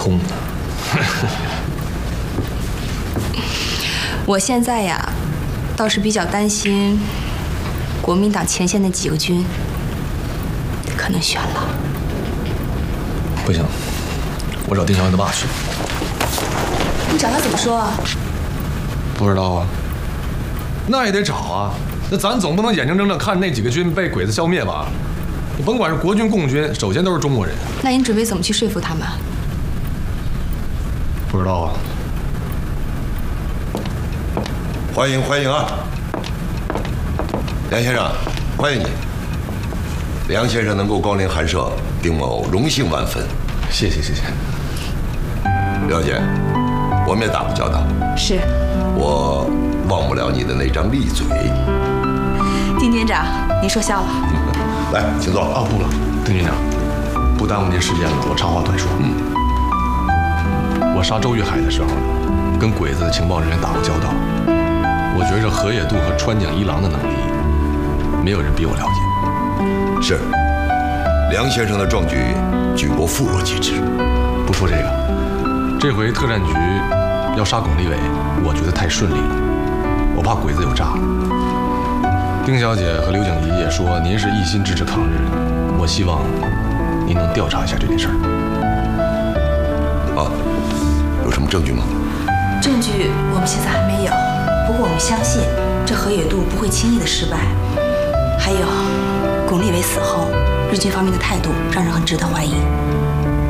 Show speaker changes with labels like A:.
A: 通呢。
B: 我现在呀，倒是比较担心国民党前线那几个军可能选了。
A: 不行，我找丁小姐他爸去。
B: 你找他怎么说啊？
A: 不知道啊，那也得找啊。那咱总不能眼睁睁地看那几个军被鬼子消灭吧？你甭管是国军、共军，首先都是中国人。
B: 那您准备怎么去说服他们？
A: 不知道啊。
C: 欢迎欢迎啊，梁先生，欢迎你。梁先生能够光临寒舍，丁某荣幸万分。
A: 谢谢谢谢。
C: 了解，我们也打过交道。
B: 是。
C: 我忘不了你的那张利嘴。
B: 丁军长，您说笑了。
C: 来，请坐。
A: 啊，不了，丁军长，不耽误您时间了，我长话短说。我杀周玉海的时候，跟鬼子的情报人员打过交道。我觉着河野渡和川井一郎的能力，没有人比我了解。
C: 是，梁先生的壮举，举国妇孺皆知。
A: 不说这个，这回特战局要杀巩立伟，我觉得太顺利了，我怕鬼子有诈。丁小姐和刘景怡也说您是一心支持抗日，我希望您能调查一下这件事儿。
C: 啊，有什么证据吗？
B: 证据我们现在还没有。不过我们相信，这河野渡不会轻易的失败。还有，巩立伟死后，日军方面的态度让人很值得怀疑。